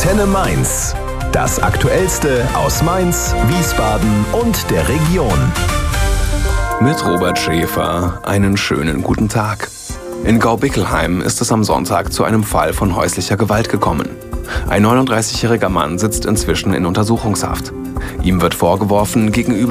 Antenne Mainz. Das Aktuellste aus Mainz, Wiesbaden und der Region. Mit Robert Schäfer einen schönen guten Tag. In Gaubickelheim ist es am Sonntag zu einem Fall von häuslicher Gewalt gekommen. Ein 39-jähriger Mann sitzt inzwischen in Untersuchungshaft. Ihm wird vorgeworfen, gegenüber